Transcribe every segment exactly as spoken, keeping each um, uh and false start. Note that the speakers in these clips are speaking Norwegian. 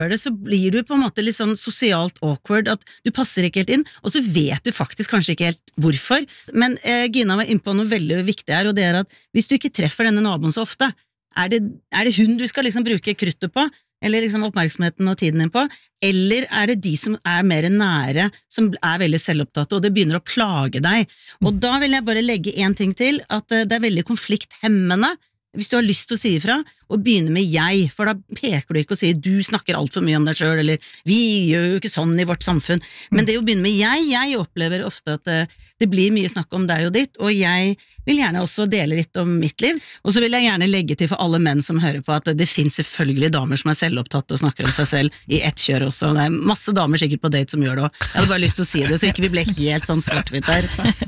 det, så blir du på en måte litt sånn sosialt awkward, at du passer ikke helt inn, og så vet du faktisk kanskje ikke helt hvorfor. Men eh, Gina var inne på noe veldig viktig her, og det er at hvis du ikke treffer denne naboen så ofte, er det, er det hun du skal liksom bruke kruttet på, eller liksom oppmerksomheten og tiden din på, eller er det de som er mer nære, som er veldig selvopptatte, og det begynner å plage deg. Og da vil jeg bare legge en ting til, at eh, det er veldig konflikthemmende, hvis du har lyst til å si ifra, og begynne med jeg, for da peker du ikke og sier du snakker alt for mye om deg selv, eller vi gjør jo ikke sånn i vårt samfunn, men det å begynne med jeg, jeg opplever ofte at det, det blir mye snakk om deg og ditt, og jeg vil gjerne også dele litt om mitt liv, og så vil jeg gjerne legge til for alle menn som hører på at det finnes selvfølgelig damer som er selvopptatt og snakker om seg selv i ett kjør også, og det er masse damer sikkert på date som gjør det også. Jeg hadde bare lyst til å si det, så ikke vi ble helt sånn svart-hvitt der.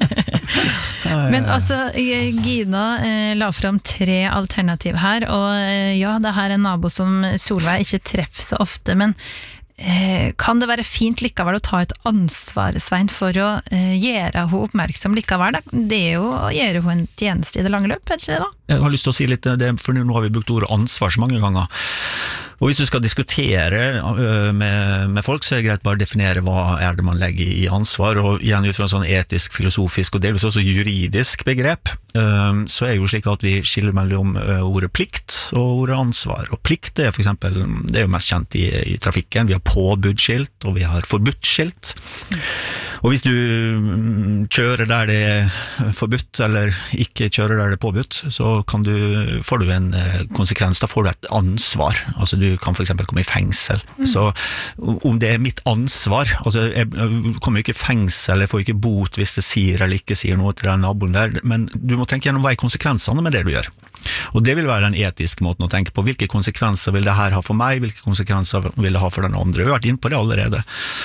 Men altså, Gina eh, la frem tre alternativ her, og eh, ja, det her er en nabo som Solveig ikke treffer så ofte, men eh, kan det være fint likevel å ta et ansvar, Svein, for å eh, gjøre henne oppmerksom likevel? Det er jo å gjøre henne en tjeneste i det lange løp, er det ikke det da? Jeg har lyst til å si litt, det, for nå har vi brukt ordet ansvar så mange ganger. Og hvis du skal diskutere med, med folk, så er det greit bare å definere hva er det man legger i ansvar, og igjen ut fra en sånn etisk, filosofisk og delvis også juridisk begrep, så er det jo slik at vi skiller mellom ordet plikt og ordet ansvar. Og plikt er for eksempel, det er jo mest kjent i, i trafikken, vi har påbudskilt, og vi har forbudsskilt. Og hvis du kjører der det er forbudt, eller ikke kjører der det er påbudt, så kan du, får du en konsekvens, da får du et ansvar. Altså du kan for eksempel komme i fengsel. Mm. Så om det er mitt ansvar, altså jeg kommer jo ikke i fengsel, jeg får ikke bot hvis det sier eller ikke sier noe til den naboen der, men du må tenke gjennom hva er konsekvensene med det du gjør. Og det vil være den etiske måten å tenke på. Hvilke konsekvenser vil det her ha for meg? Hvilke konsekvenser vil det ha for den andre? Vi har vært inne på det allerede.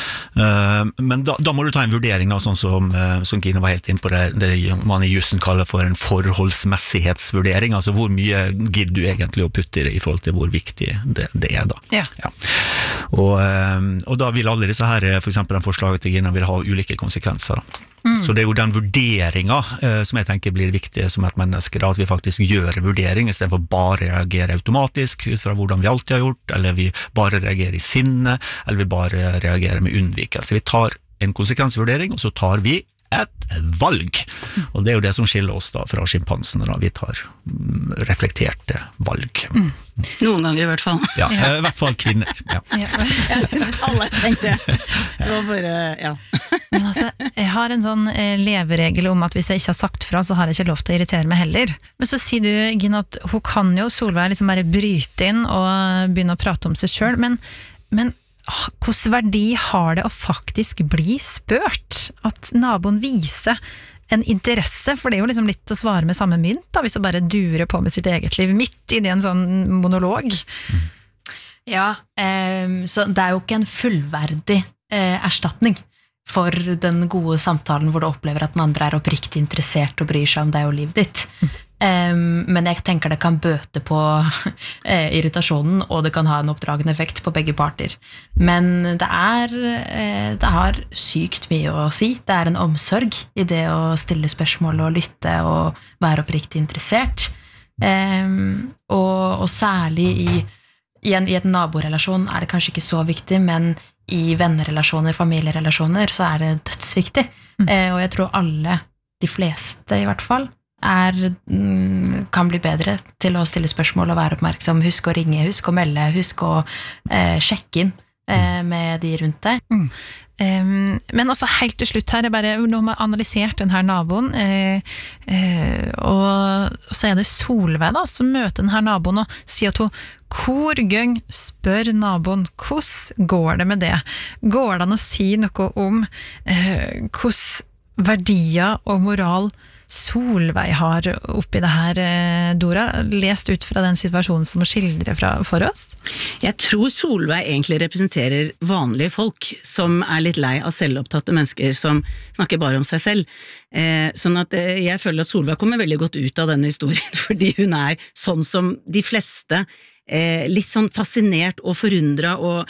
Men da, da må du ta en vurdering, da, sånn som, som Gina var helt inne på det, det man i jussen kaller for en forholdsmessighetsvurdering, altså hvor mye gidder du egentlig å putte i det i forhold til hvor viktig det, det er da. Ja. Ja. Og, og da vil alle disse her, for eksempel den forslaget til Gina, vil ha ulike konsekvenser da. Mm. Så det er jo den vurderingen eh, som jeg tenker blir viktig som et menneske, da, at vi faktisk gjør en vurdering i stedet for bare reagere automatisk ut fra hvordan vi alltid har gjort, eller vi bare reagerer i sinne, eller vi bare reagerer med unnvikelse. Vi tar en konsekvensvurdering, og så tar vi et valg. Og det er jo det som skiller oss da fra schimpansene, da vi tar mm, reflekterte valg. Mm. Noen ganger i hvert fall. Ja, ja. I hvert fall kvinner. Ja. Ja. Alle tenkte jeg. Det var bare, ja. Men altså, jeg har en sånn eh, leveregel om at hvis jeg ikke har sagt fra, så har jeg ikke lov til å irritere meg heller. Men så sier du, Gina, at hun kan jo Solveig liksom bare bryte inn og begynne å prate om seg selv, men, men hvordan verdi har det å faktisk bli spurt? At naboen viser en interesse, for det er jo liksom litt å svare med samme mynt, da, hvis hun bare durer på med sitt eget liv, midt i en sånn monolog. Ja, eh, så det er jo ikke en fullverdig eh, erstatning for den gode samtalen hvor du opplever at den andre er oppriktig interessert og bryr seg om deg og livet ditt. Um, men jeg tenker det kan bøte på eh, irritasjonen, og det kan ha en oppdragende effekt på begge parter. Men det er eh, det har sykt mye å si. Det er en omsorg i det å stille spørsmål og lytte og være oppriktig interessert. Um, og, og særlig i, i, en, i en naborelasjon er det kanskje ikke så viktig, men i vennerelasjoner, familierelasjoner, så er det dødsviktig. Mm. Eh, og jeg tror alle, de fleste i hvert fall, er, kan bli bedre til å stille spørsmål og være oppmerksom. Husk å ringe, husk å melde, husk å eh, sjekke inn eh, med de rundt deg. Mm. Um, men også helt til slutt her, jeg bare, nå har jeg analysert den her naboen, eh, eh, og så er det Solveig da, som møter den her naboen og sier at hun hvor gang spør naboen, hvordan går det med det? Går det an å si noe om eh, hvordan verdier og moral Solveig har oppi det her, Dora, lest ut fra den situasjonen som hun skildrer fra, for oss? Jeg tror Solveig egentlig representerer vanlige folk som er litt lei av selvopptatte mennesker som snakker bare om seg selv. Eh, sånn at eh, jeg føler at Solveig kommer veldig godt ut av denne historien, fordi hun er sånn som de fleste, Eh, litt sånn fascinert og forundret og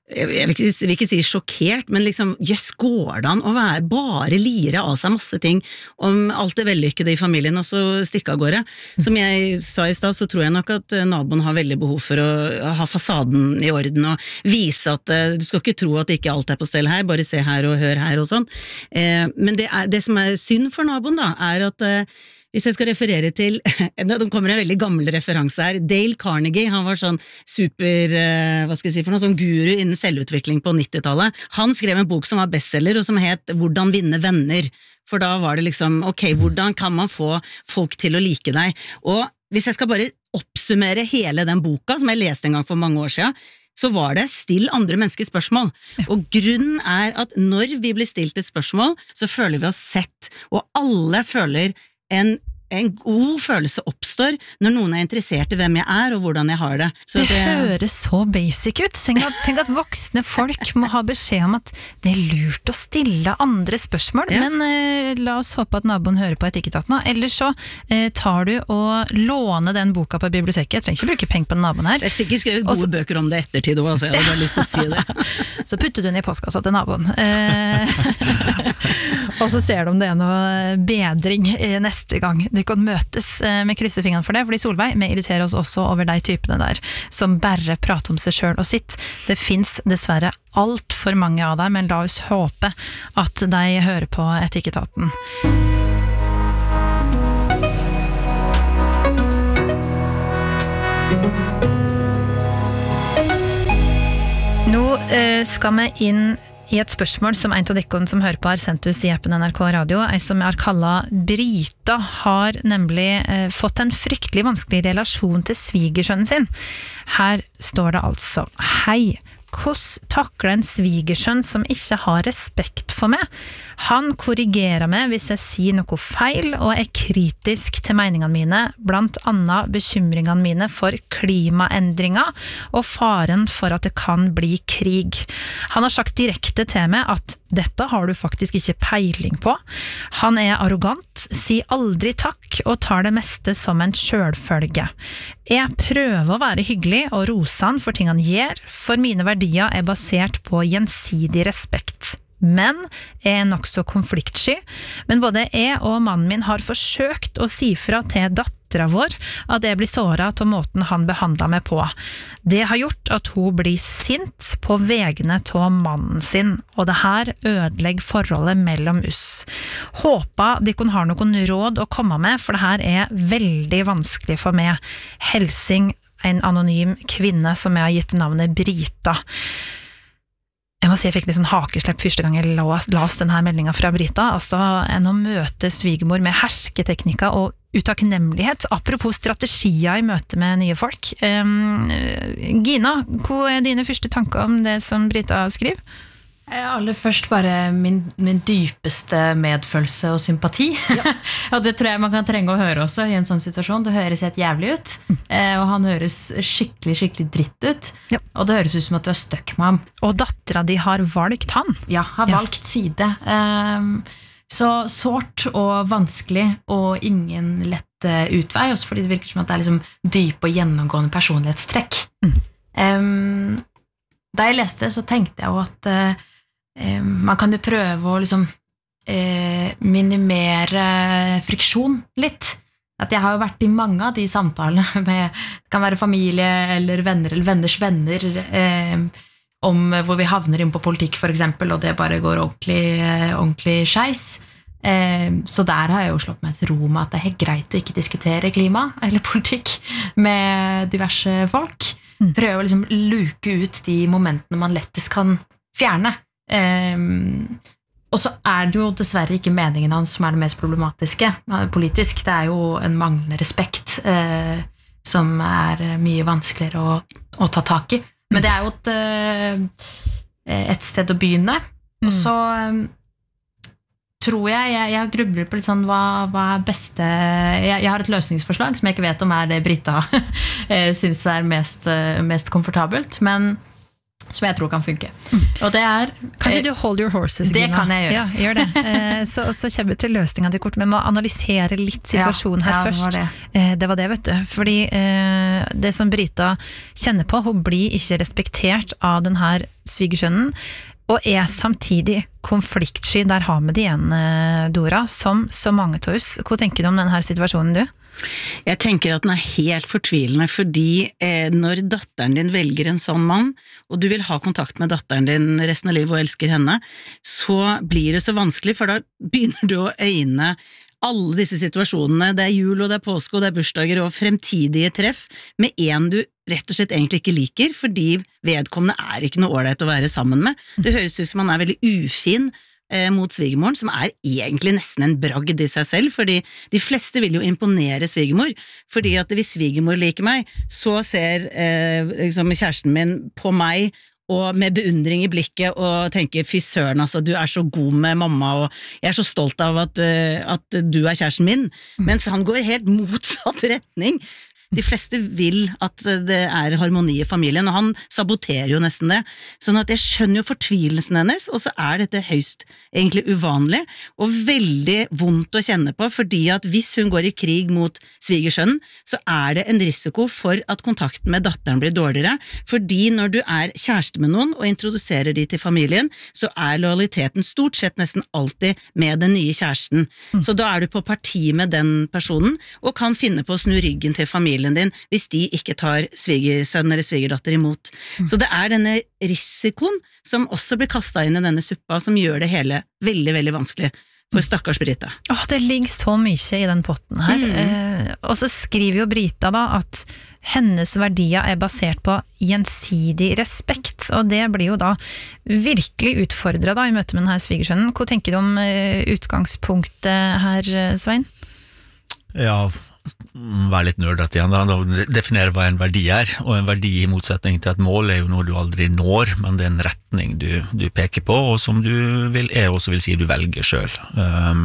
jeg vil ikke, vil ikke si sjokkert, men liksom, jøss, går det an å være, bare lire av seg masse ting om alt det vellykkede i familien, og så stikke av gårde. Som jeg sa i stad, så tror jeg nok at naboen har veldig behov for å ha fasaden i orden, og vise at du skal ikke tro at ikke alt er på stell her, bare se her og hør her og sånn. Men det, er, det som er synd for naboen da, er at hvis jeg skal referere til, det kommer en veldig gammel referanse her, Dale Carnegie, han var sånn super, hva skal jeg si for noe, sånn guru innen selvutvikling på nittitallet. Han skrev en bok som var bestseller, og som het Hvordan vinne venner. For da var det liksom, ok, hvordan kan man få folk til å like deg? Og hvis jeg skal bare oppsummere hele den boka, som jeg leste en gang for mange år siden, så var det still andre menneskers spørsmål. Og grunnen er at når vi blir stilt et spørsmål, så føler vi oss sett, og alle føler En, en god følelse oppstår når noen er interessert i hvem jeg er og hvordan jeg har det. Så det, det høres så basic ut. Tenk at, tenk at voksne folk må ha beskjed om at det er lurt å stille andre spørsmål, ja. Men eh, la oss håpe at naboen hører på Etikketaten. Ellers så eh, tar du og låner den boka på biblioteket. Jeg trenger ikke bruke penger på den naboen her. Jeg har sikkert skrevet gode også, bøker om det ettertid også, altså. Jeg hadde bare lyst til å si det. Så putter du den i postkassa til naboen. Eh, og så ser du om det er noe bedring neste gang de kan møtes med kryssefingeren for det, fordi Solveig, vi irriterer oss også over de typene der som bare prater om seg selv og sitt. Det finnes dessverre alt for mange av dem, men la oss håpe at de hører på Etikketaten. Nå eh, skal vi inn i et spørsmål som en av dekkene som hører på har sendt oss i appen N R K Radio. En som er kallet Brita har nemlig eh, fått en fryktelig vanskelig relasjon til svigersønnen sin. Her står det altså: Hei, hvordan takler en svigersønn som ikke har respekt for meg? Han korrigerer meg hvis jeg sier noe feil og er kritisk til meningene mine, blant annet bekymringene mine for klimaendringer og faren for at det kan bli krig. Han har sagt direkte til meg at dette har du faktisk ikke peiling på. Han er arrogant, sier aldri takk og tar det meste som en selvfølge. Jeg prøver å være hyggelig og rose han for ting han gjør, for mine verdier er basert på gjensidig respekt. Men er nok så konfliktsky, men både jeg og mannen min har forsøkt å si fra til dattera vår at jeg blir såret av måten han behandler meg på. Det har gjort at hun blir sint på vegne av mannen sin, og det her ødelegger forholdet mellom oss. Håper de kan ha noen råd å komme med, for det her er veldig vanskelig for meg. Helsing, en anonym kvinne som jeg har gitt navnet Brita. Jeg må si jeg fikk litt sånn hakeslepp første gang jeg las denne meldingen fra Brita, altså enn å møte svigermor med hersketeknikker og utakknemlighet, apropos strategier i møte med nye folk. Um, Gina, hva er dine første tanker om det som Brita skriver? Aller først bare min, min dypeste medfølelse og sympati. Ja. Og det tror jeg man kan trenge å høre også i en sånn situasjon. Det høres helt jævlig ut, mm. og han høres skikkelig, skikkelig dritt ut. Ja. Og det høres ut som at du er støkk med ham. Og dattera di har valgt han. Ja, har valgt ja. side. Um, så sårt og vanskelig, og ingen lett utvei, også fordi det virker som at det er liksom dyp og gjennomgående personlighetstrekk. Mm. Um, da jeg leste, så tenkte jeg jo at uh, man kan jo prøve å liksom, eh, minimere friksjon litt. At jeg har jo vært i mange av de samtalene med, det kan være familie eller venner eller venners venner, eh, om hvor vi havner inn på politikk for eksempel, og det bare går ordentlig, ordentlig skeis. Eh, så der har jeg jo slått meg et ro med at det er helt greit å ikke diskutere klima eller politikk med diverse folk. Prøve å liksom luke ut de momentene man lettest kan fjerne. Um, og så er det jo dessverre ikke meningen hans som er det mest problematiske politisk. Det er jo en manglende respekt uh, som er mye vanskeligere å, å ta tak i. Men det er jo et, uh, et sted å begynne. Og så um, tror jeg, jeg, jeg grubler på litt sånn hva, hva er beste jeg, jeg har et løsningsforslag som jeg ikke vet om er det Brita synes er mest, mest komfortabelt, men som jeg tror kan funke. Og det er kanskje du hold your horses, det Gina. Kan jeg gjøre. Ja, gjør det. Så, så kommer vi til løsningen til kort, men vi må analysere litt situasjonen her ja, først. Det var det. det var det, vet du. Fordi det som Brita kjenner på, hun blir ikke respektert av den her svigersønnen, og er samtidig konfliktsky. Der har vi det igjen, Dora, som så mange av oss. Hva tenker du om denne situasjonen, du? Jeg tenker at den er helt fortvilende, fordi eh, når datteren din velger en sånn mann, og du vil ha kontakt med datteren din resten av livet og elsker henne, så blir det så vanskelig, for da begynner du å øyne alle disse situasjonene. Det er jul, og det er påske, og det er bursdager, og fremtidige treff med en du rett og slett egentlig ikke liker, fordi vedkommende er ikke noe ålreit å være sammen med. Det høres ut som han er veldig ufin eh, mot svigermoren, som er egentlig nesten en bragd i seg selv, fordi de fleste vil jo imponere svigermor, fordi at hvis svigermor liker meg, så ser eh, liksom kjæresten min på meg og med beundring i blikket og tenker, fy søren, altså, du er så god med mamma, og jeg er så stolt av at, uh, at du er kjæresten min, mens han går helt motsatt retning. De fleste vil at det er harmoni i familien, og han saboterer jo nesten det. Sånn at jeg skjønner jo fortvilelsen hennes, og så er dette høyst egentlig uvanlig, og veldig vondt å kjenne på, fordi at hvis hun går i krig mot svigersønnen, så er det en risiko for at kontakten med datteren blir dårligere, fordi når du er kjæreste med noen og introduserer de til familien, så er lojaliteten stort sett nesten alltid med den nye kjæresten. Så da er du på parti med den personen, og kan finne på å snu ryggen til familien din, hvis de ikke tar svigersønn eller svigerdatter imot. Mm. Så det er denne risikoen som også blir kastet inn i denne suppa, som gjør det hele veldig, veldig vanskelig for stakkars Brita. Åh, det ligger så mye i den potten her. Mm. Eh, og så skriver jo Brita da at hennes verdier er basert på gjensidig respekt, og det blir jo da virkelig utfordret da i møte med denne svigersønnen. Hva tenker du om uh, utgangspunktet her, Svein? Ja, være litt nørdet igjen da, da definere hva en verdi er, og en verdi i motsetning til et mål er jo noe du aldri når, men det er en retning du, du peker på, og som du vil, jeg også vil si du velger selv. Um,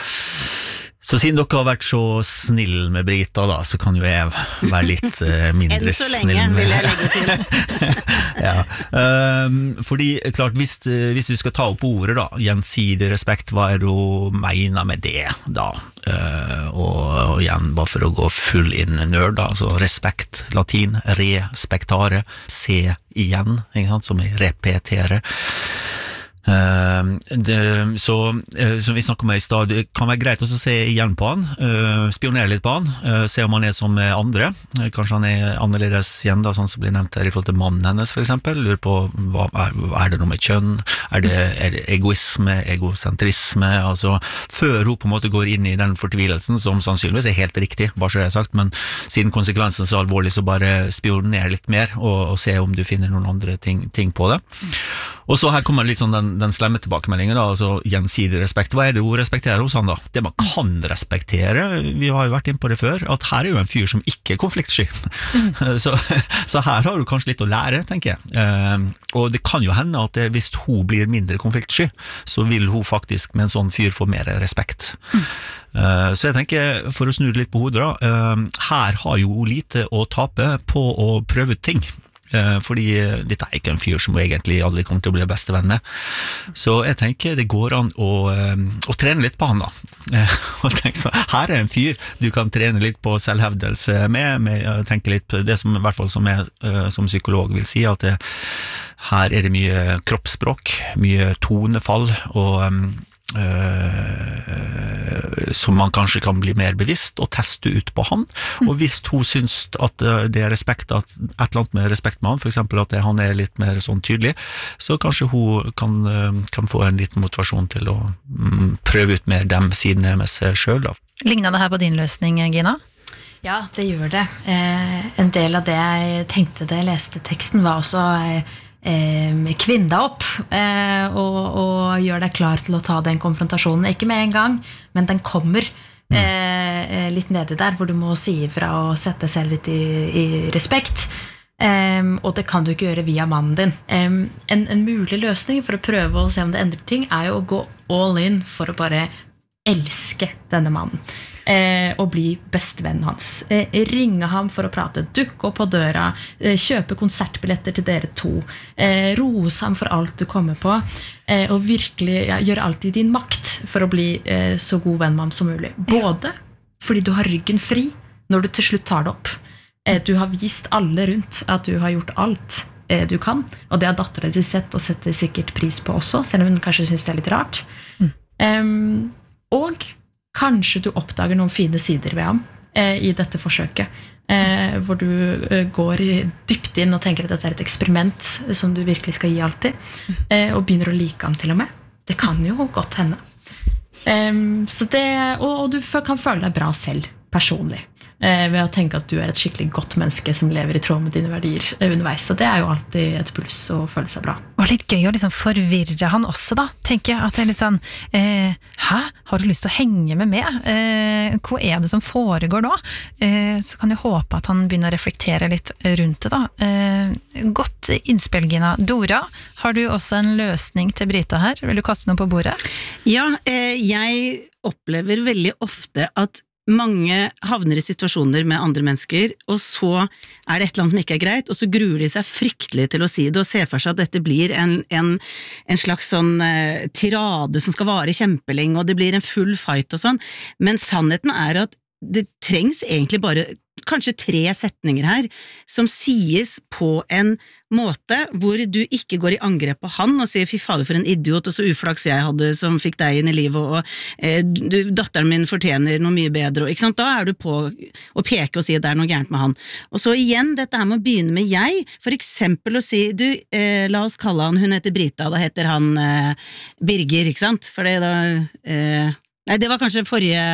så siden dere har vært så snill med Brita da, så kan jo jeg være litt uh, mindre snill med. Enn så lenge, vil jeg legge til. Ja, um, fordi klart, hvis, hvis du skal ta opp ordet da, gjensidig respekt, hva er det du mener med det da? Uh, og, og igjen, bare for å gå full inn nørd da, så respekt, latin, respektare, se igjen, ikke sant, som i repetere. Uh, det, så uh, som vi snakket om i stad, det kan være greit også å se igjen på han, uh, spionere litt på han, uh, se om han er som andre, uh, kanskje han er annerledes igjen da, sånn som blir nevnt her i forhold til mannen hennes for eksempel, lurer på hva, er, er det noe med kjønn, er det, er det egoisme, egocentrisme, altså før hun på en måte går inn i den fortvilelsen som sannsynligvis er helt riktig, bare så det er sagt, men siden konsekvensen så alvorlig, så bare spionere litt mer og, og se om du finner noen andre ting, ting på det. Og så her kommer litt sånn den, den slemme tilbakemeldingen da, altså gjensidig respekt. Hva er det hun respekterer hos han da? Det man kan respektere, vi har jo vært inn på det før, at her er jo en fyr som ikke er konfliktsky. Mm. så, så her har du kanskje litt å lære, tenker jeg. Eh, og det kan jo hende at det, hvis hun blir mindre konfliktsky, så vil hun faktisk med en sånn fyr få mer respekt. Mm. Eh, så jeg tenker, for å snu det litt på hodet da, eh, her har jo lite å tape på å prøve ut ting. Fordi dette er ikke en fyr som egentlig aldri kommer til å bli beste venn med. Så jeg tenker det går an å, å trene litt på han da. Og tenke så, her er en fyr du kan trene litt på selvhevdelse med, med tenke litt på det som i hvert fall som jeg som psykolog vil si, at det, her er det mye kroppsspråk, mye tonefall og Uh, som man kanskje kan bli mer bevisst og teste ut på han, mm. og hvis hun synes at uh, det er respekt, at et eller annet med respekt med han, for eksempel at det, han er litt mer sånn tydelig, så kanskje hun kan, uh, kan få en liten motivasjon til å um, prøve ut mer dem sidene med seg selv da. Ligner det her på din løsning, Gina? Ja, det gjør det. Eh, en del av det jeg tenkte da jeg leste teksten var også eh, kvinn deg opp eh, og, og gjør deg klar til å ta den konfrontasjonen, ikke med en gang, men den kommer eh, litt nedi der, hvor du må si ifra og sette deg selv litt i, i respekt, eh, og det kan du ikke gjøre via mannen din. Eh, en, en mulig løsning for å prøve å se om det endrer ting er jo å gå all in for å bare elske denne mannen. Eh, og bli bestevennen hans. Eh, ringe ham for å prate, dukke opp på døra, eh, kjøpe konsertbilletter til dere to, eh, rose ham for alt du kommer på, eh, og virkelig ja, gjøre alt i din makt for å bli eh, så god venn med ham som mulig. Både fordi du har ryggen fri når du til slutt tar det opp. Eh, du har vist alle rundt at du har gjort alt eh, du kan, og det har datteren din sett og setter sikkert pris på også, selv om hun kanskje synes det er litt rart. Mm. Um, og kanskje du oppdager noen fine sider ved ham eh, i dette forsøket, eh, hvor du eh, går i, dypt inn og tenker at dette er et eksperiment som du virkelig skal gi alltid, eh, og begynner å like ham til og med. Det kan jo godt hende. Um, så det, og, og du kan føle deg bra selv, personlig, eh, ved å tenke at du er et skikkelig godt menneske som lever i tråd med dine verdier eh, underveis, så det er jo alltid et pluss å føle seg bra. Og litt gøy å liksom forvirre han også da, tenker jeg, at det er litt sånn, eh, hæ, har du lyst til å henge med meg? Eh, hva er det som foregår nå? Eh, så kan jeg håpe at han begynner å reflektere litt rundt det da. Eh, godt innspill, Gina. Dora, har du også en løsning til Brita her? Vil du kaste noe på bordet? Ja, eh, jeg opplever veldig ofte at mange havner i situasjoner med andre mennesker, og så er det et eller annet som ikke er greit, og så gruer de seg fryktelig til å si det, og ser for seg at dette blir en, en, en slags sånn eh, tirade som skal vare kjempelenge, og det blir en full fight og sånn, men sannheten er at det trengs egentlig bare kanskje tre setninger her, som sies på en måte hvor du ikke går i angrep på han og sier, fy fader for en idiot, og så uflaks jeg hadde som fikk deg inn i livet, og eh, du, datteren min fortjener noe mye bedre, og, ikke sant? Da er du på å peke og si at det er noe gærent med han. Og så igjen, dette her med å begynne med jeg, for eksempel å si, du, eh, la oss kalle han, hun heter Brita, da heter han eh, Birger, ikke sant? For det da, eh, nei, det var kanskje forrige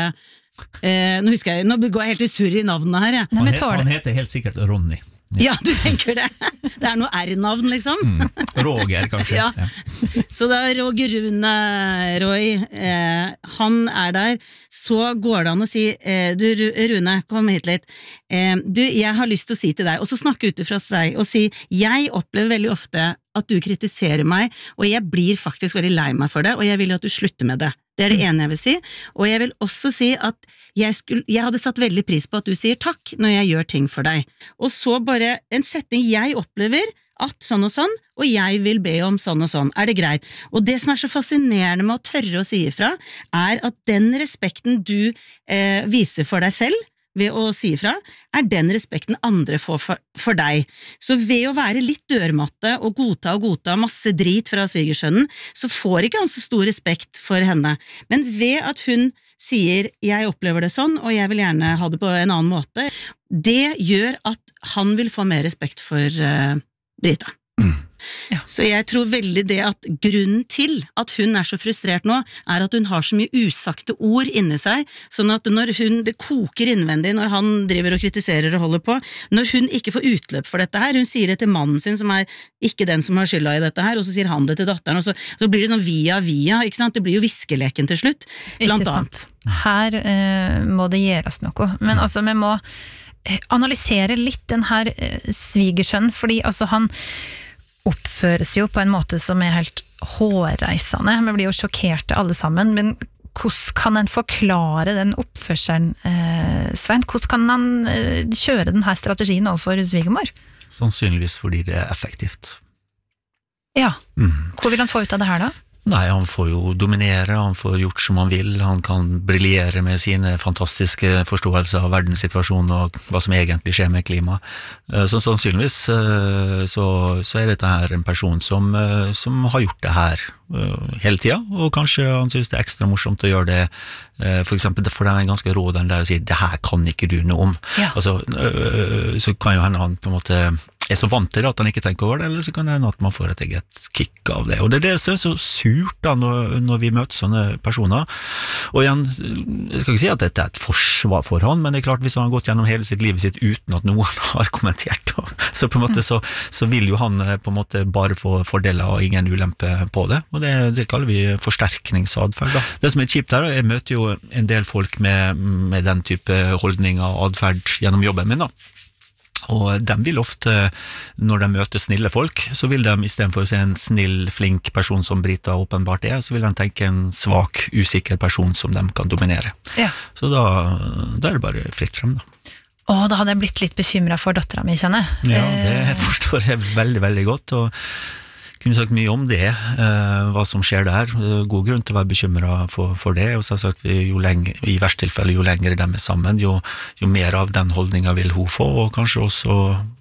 Eh, nå husker jeg, nå går jeg helt i surr i navnene her, ja. han, he, han heter helt sikkert Ronny. Ja, du tenker det. Det er noe R-navn, liksom. Mm. Roger, kanskje. Ja. Ja. Så da Roger Rune Roy, eh, han er der, så går det an å si, eh, du Rune, kom hit litt. Eh, du, jeg har lyst til å si til deg, og så snakke ut fra seg, og si, jeg opplever veldig ofte at du kritiserer meg, og jeg blir faktisk veldig lei meg for det, og jeg vil at du slutter med det. Det er det ene jeg vil si, og jeg vil også si at jeg, skulle, jeg hadde satt veldig pris på at du sier takk når jeg gjør ting for deg. Og så bare en setning jeg opplever at sånn og sånn, og jeg vil be om sånn og sånn, er det greit? Og det som er så fascinerende med å tørre å si ifra, er at den respekten du eh, viser for deg selv, ved å si ifra, er den respekten andre får for, for deg. Så ved å være litt dørmatte og godta og godta masse drit fra svigersønnen, så får ikke han så stor respekt for henne. Men ved at hun sier, jeg opplever det sånn, og jeg vil gjerne ha det på en annen måte, det gjør at han vil få mer respekt for uh, Brita. Mm. Ja. Så jeg tror veldig det at grunnen til at hun er så frustrert nå, er at hun har så mye usagte ord inni seg, sånn at når hun, det koker innvendig når han driver og kritiserer og holder på, når hun ikke får utløp for dette her, hun sier det til mannen sin som er ikke den som har skylda i dette her, og så sier han det til datteren, og så, så blir det sånn via via, ikke sant? Det blir jo viskeleken til slutt, blant annet. Her eh, må det gjøres noe, men altså vi må analysere litt den her eh, svigersønnen, fordi altså han oppføres jo på en måte som er helt hårreisende. Vi blir jo sjokkerte alle sammen, men hvordan kan en forklare den oppførselen, eh, Svein? Hvordan kan han eh, kjøre denne strategien overfor svigermor? Sannsynligvis fordi det er effektivt. Ja. Mm. Hvor vil han få ut av det her da? Nei, han får jo dominere, han får gjort som han vil, han kan briljere med sine fantastiske forståelser av verdenssituasjonen og hva som egentlig skjer med klima. Så sannsynligvis så, så er dette her en person som, som har gjort det her hele tiden, og kanskje han synes det er ekstra morsomt å gjøre det, for eksempel for dem er ganske rå den der og sier, det her kan ikke du noe om. Ja. Altså, så kan jo hende han på en måte er så vant til det at han ikke tenker over det, eller så kan det hende at man får et eget kick av det. Og det er det som er så surt da, når, når vi møter sånne personer. Og igjen, jeg skal ikke si at dette er et forsvar for han, men det er klart, hvis han har gått gjennom hele sitt livet sitt uten at noen har kommentert, så på en måte så, så vil jo han på en måte bare få fordeler og ingen ulempe på det. Og det, det kaller vi forsterkningsadferd da. Det som er kjipt her, jeg møter jo en del folk med, med den type holdning og adferd gjennom jobben min da. Og de vil ofte, når de møter snille folk, så vil de i stedet for å se en snill, flink person som Brita åpenbart er, så vil de tenke en svak, usikker person som de kan dominere. Ja. Så da, da er det bare fritt frem da. Åh, da hadde jeg blitt litt bekymret for datteren min, kjenner jeg. Ja, det forstår jeg veldig, veldig godt, og kunne sagt mye om det, eh, hva som skjer der. God grunn til å være bekymret for, for det, og så har jeg sagt vi, jo lenger, i verste tilfelle jo lenger de er sammen, jo, jo mer av den holdningen vil hun få, og kanskje også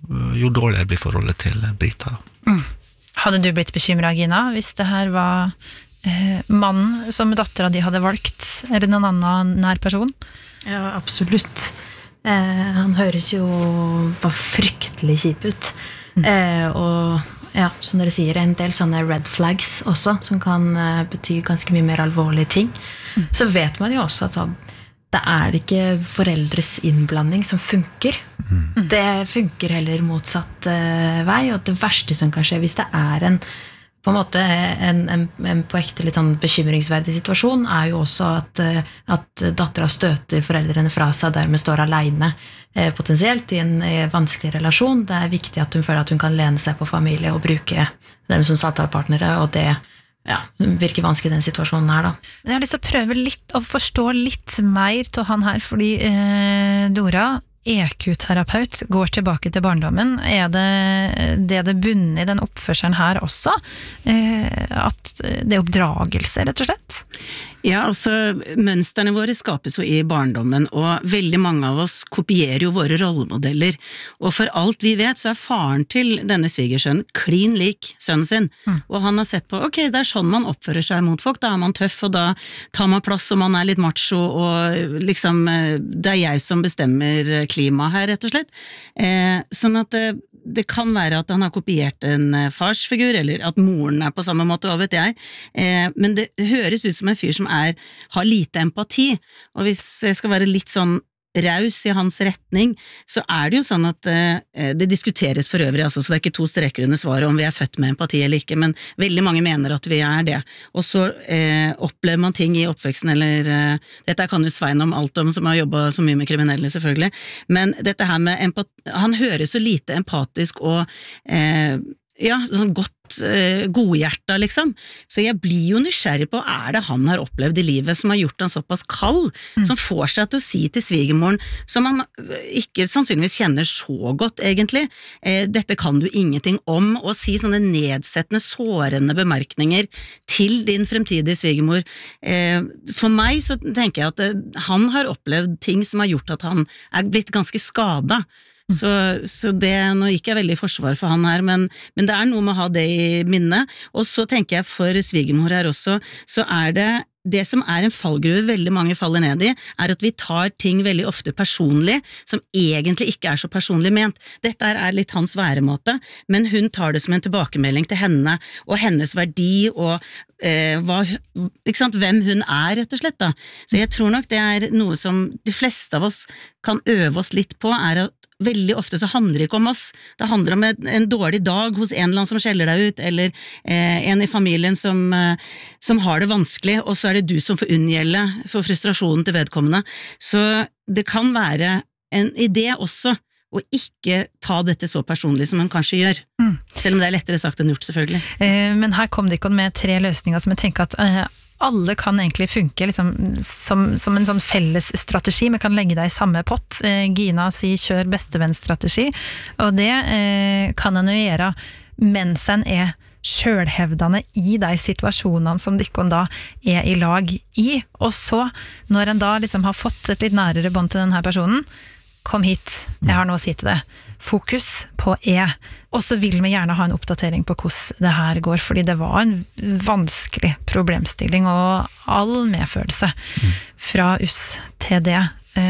jo dårligere blir forholdet til Brita. Mm. Hadde du blitt bekymret, Gina, hvis det her var eh, mannen som datteren de hadde valgt, eller noen annen nær person? Ja, absolutt. Eh, han høres jo bare fryktelig kjip ut. Mm. Eh, og ja, som dere sier, en del sånne red flags også, som kan eh, bety ganske mye mer alvorlige ting. Mm. Så vet man jo også at sånn, det er ikke foreldres innblanding som funker. Mm. Det funker heller motsatt eh, vei, og det verste som kan skje hvis det er en på en måte en, en, en på ekte litt sånn bekymringsverdig situasjon er jo også at, at datteren støter foreldrene fra seg, dermed står alene eh, potensielt i en eh, vanskelig relasjon. Det er viktig at hun føler at hun kan lene seg på familie og bruke dem som samtalepartnere, og det ja, virker vanskelig i den situasjonen her da. Jeg har lyst til å prøve litt å forstå litt mer til han her, fordi eh, Dora E Q-terapeut går tilbake til barndommen. Er det det det bunner i den oppførselen her også? Eh, at det er oppdragelse, rett og slett? Ja, altså, mønsterne våre skapes jo i barndommen, og veldig mange av oss kopierer jo våre rollemodeller. Og for alt vi vet, så er faren til denne svigersønnen klin lik sønnen sin. Mm. Og han har sett på, ok, det er sånn man oppfører seg mot folk, da er man tøff, og da tar man plass, og man er litt macho, og liksom, det er jeg som bestemmer klima her, rett og slett. Eh, sånn at det, det kan være at han har kopiert en farsfigur, eller at moren er på samme måte, hva vet jeg. Eh, men det høres ut som en fyr som er, har lite empati, og hvis jeg skal være litt sånn raus i hans retning, så er det jo sånn at eh, det diskuteres for øvrig, altså, så det er ikke to streker under svaret om vi er født med empati eller ikke, men veldig mange mener at vi er det. Og så eh, opplever man ting i oppveksten, eller eh, dette kan jo Svein om alt om, som har jobbet så mye med kriminelle selvfølgelig, men dette her med empati, han høres så lite empatisk og eh, ja, sånn godt eh, godhjerta liksom, så jeg blir jo nysgjerrig på, er det han har opplevd i livet som har gjort han såpass kald, mm. som får seg til å si til svigermoren, som han ikke sannsynligvis kjenner så godt egentlig, eh, dette kan du ingenting om, og si sånne nedsettende, sårende bemerkninger til din fremtidige svigermor. Eh, for meg så tenker jeg at eh, han har opplevd ting som har gjort at han er blitt ganske skadet. Så, så det, nå gikk jeg veldig i forsvar for han her, men, men det er noe med å ha det i minne, og så tenker jeg for svigermor her også, så er det det som er en fallgruve veldig mange faller ned i, er at vi tar ting veldig ofte personlig, som egentlig ikke er så personlig ment. Dette er litt hans væremåte, men hun tar det som en tilbakemelding til henne, og hennes verdi, og eh, hva, ikke sant, hvem hun er, rett og slett da. Så jeg tror nok det er noe som de fleste av oss kan øve oss litt på, er at veldig ofte så handler det ikke om oss, det handler om en, en dårlig dag hos en eller annen som skjeller deg ut, eller eh, en i familien som, eh, som har det vanskelig, og så er det du som får unngjelde for frustrasjonen til vedkommende. Så det kan være en idé også, å ikke ta dette så personlig som man kanskje gjør, mm. selv om det er lettere sagt enn gjort selvfølgelig. Eh, men her kom det ikke med tre løsninger som jeg tenker at eh, alle kan egentlig funke liksom, som, som en sånn felles strategi, vi kan legge deg i samme pott. Eh, Gina sier kjør bestevennstrategi, og det eh, kan en jo gjøre mens en er sjølhevdende i de situasjonene som dere da er i lag i, og så når en da liksom har fått et litt nærere bånd til denne personen, kom hit, jeg har noe å si til det. Fokus på E. Og så vil vi gjerne ha en oppdatering på hvordan det her går, fordi det var en vanskelig problemstilling og all medfølelse fra oss til det.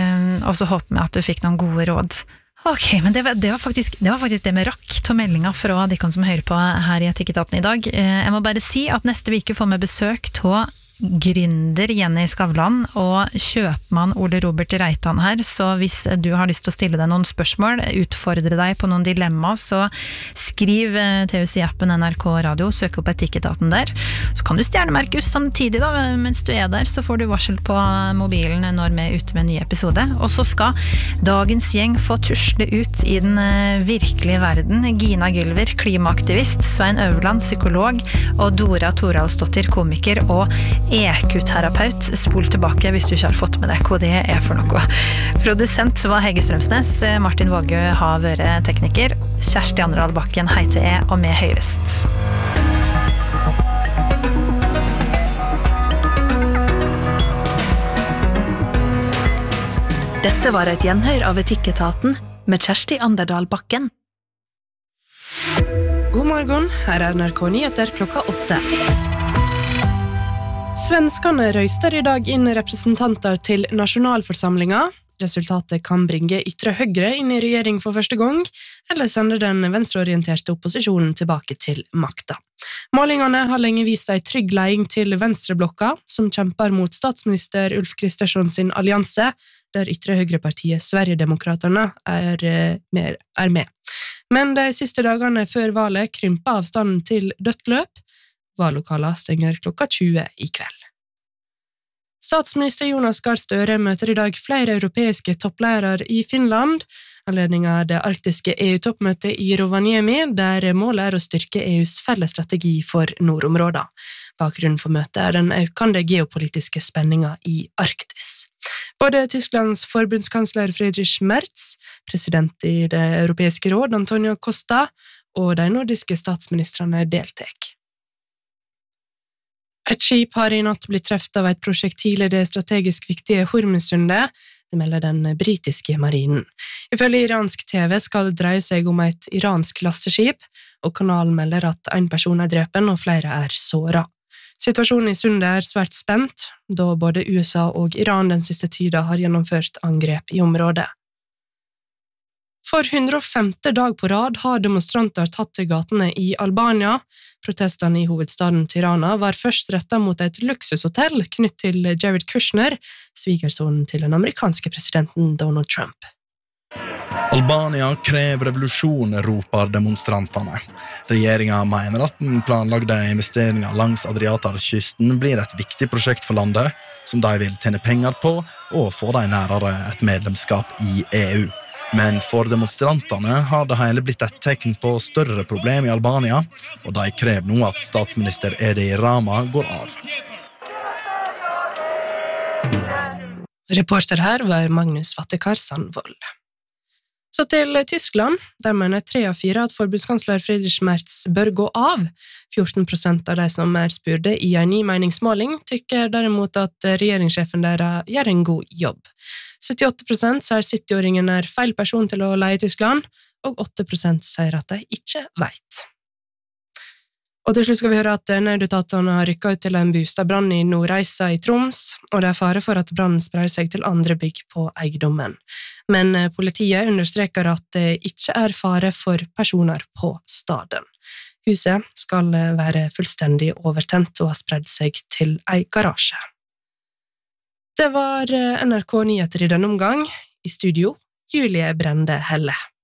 Og så håper vi at du fikk noen gode råd. Ok, men det var, det var, faktisk, det var faktisk det med rakk til meldinga fra de som hører på her i Etikketaten i dag. Jeg må bare si at neste uke får vi besøk til gründer Jenny Skavlan og kjøpmann Ole Robert Reitan her, så hvis du har lyst til å stille deg noen spørsmål, utfordre deg på noen dilemma, så skriv til oss i appen N R K Radio, søk opp Etikketaten der. Så kan du stjernemerke oss samtidig da, mens du er der, så får du varsel på mobilen når vi er ute med en ny episode. Og så skal dagens gjeng få tusle ut i den virkelige verden. Gina Gylver, klimaaktivist, Svein Øverland, psykolog, og Dora Toralsdottir, komiker og E Q-terapeut. Spol tilbake hvis du ikke har fått med deg hva det er for noe. Produsent var Hege Strømsnes, Martin Vågø har vært tekniker, Kjersti Andral Bakken heiter jeg, og med høyrest. Dette var et gjenhør av Etikketaten med Kjersti Anderdal Bakken. God morgen, her er N R K Nyheter klokka åtte. Svenskene røyster i dag inn representanter til nasjonalforsamlinga. Resultatet kan bringe ytre høyre inn i regjering for første gang, eller sende den venstreorienterte opposisjonen tilbake til makta. Målingene har lenge vist en trygg leding til venstreblokka, som kjemper mot statsminister Ulf Kristersson sin allianse, der ytre høyrepartiet Sverigedemokraterna er, er med. Men de siste dagene før valget krymper avstanden til dødt løp. Vallokalene stenger klokka tjue i kveld. Statsminister Jonas Gahr Støre møter i dag flere europeiske topplærere i Finland, anledningen er det arktiske E U-toppmøtet i Rovaniemi, der målet er å styrke E U's felles strategi for nordområder. Bakgrunnen for møtet er den økende geopolitiske spenningen i Arktis. Både Tysklands forbundskansler Friedrich Merz, president i det europeiske råd Antonio Costa og de nordiske statsministrene deltek. Et skip har i natt blitt treft av et prosjektil i det strategisk viktige Hormuzsundet, det melder den britiske marinen. Ifølge iransk T V skal det dreie seg om et iransk lasteskip, og kanalen melder at en person er drepen og flere er såret. Situasjonen i sundet er svært spent, da både U S A og Iran den siste tida har gjennomført angrep i området. For hundre og femte dag på rad har demonstranter tatt til gatene i Albania. Protestene i hovedstaden Tirana var først rettet mot et luksushotell knytt til Jared Kushner, svigersonen til den amerikanske presidenten Donald Trump. Albania krever revolusjon, roper demonstrantene. Regjeringen mener at den planlagde investeringen langs Adriaterkysten blir et viktig prosjekt for landet, som de vil tjene penger på og få de nærere et medlemskap i E U. Men for demonstrantene har det hele blitt et tegn på større problem i Albania, og de krever nå at statsminister Edi Rama går av. Reporter her var Magnus Vattekar Sandvold. Så til Tyskland, der mener tre av fire at forbundskansler Friedrich Merz bør gå av. fjorten prosent av de som er spurte i en ny meningsmåling tykker derimot at regjeringssjefen deres gjør en god jobb. syttiåtte prosent sier sytti-åringen er feil person til å leie Tyskland, og åtte prosent sier at de ikke vet. Og til slutt skal vi høre at nødetatene har rykket ut til en bostadbrann i Nordreisa i Troms, og det er fare for at brannen sprer seg til andre bygg på eiendommen. Men politiet understreker at det ikke er fare for personer på staden. Huset skal være fullstendig overtent og ha spredd seg til en garasje. Det var N R K Nyheter i denne omgang. I studio, Julie Brende Helle.